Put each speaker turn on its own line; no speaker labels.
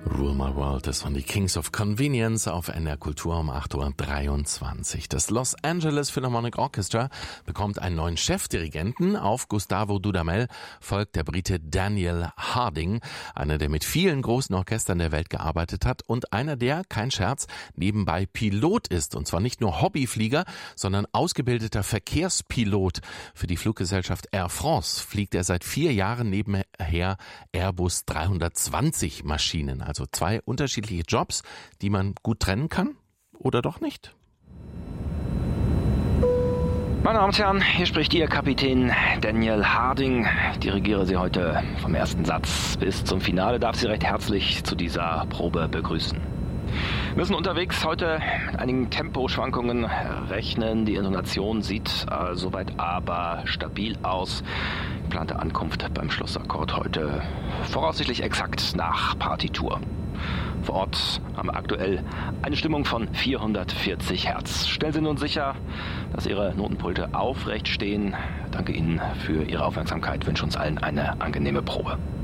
Rule My World ist von die Kings of Convenience auf NDR Kultur um 8:23 Uhr. Das Los Angeles Philharmonic Orchestra bekommt einen neuen Chefdirigenten. Auf Gustavo Dudamel folgt der Brite Daniel Harding, einer, der mit vielen großen Orchestern der Welt gearbeitet hat und einer, der, kein Scherz, nebenbei Pilot ist. Und zwar nicht nur Hobbyflieger, sondern ausgebildeter Verkehrspilot. Für die Fluggesellschaft Air France fliegt er seit 4 Jahren nebenher Airbus 320 Maschinen. Also 2 unterschiedliche Jobs, die man gut trennen kann oder doch nicht?
Meine Damen und Herren, hier spricht Ihr Kapitän Daniel Harding. Ich dirigiere Sie heute vom ersten Satz bis zum Finale. Darf Sie recht herzlich zu dieser Probe begrüßen. Wir müssen unterwegs heute mit einigen Temposchwankungen rechnen. Die Intonation sieht soweit aber stabil aus. Geplante Ankunft beim Schlussakkord heute voraussichtlich exakt nach Partitur. Vor Ort haben wir aktuell eine Stimmung von 440 Hertz. Stellen Sie nun sicher, dass Ihre Notenpulte aufrecht stehen. Danke Ihnen für Ihre Aufmerksamkeit. Ich wünsche uns allen eine angenehme Probe.